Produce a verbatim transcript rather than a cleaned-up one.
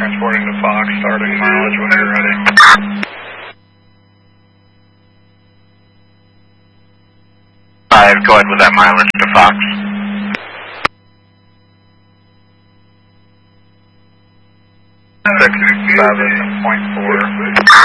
transporting to Fox, starting mileage when you're ready. five, go ahead with that mileage to Fox. six seven point four.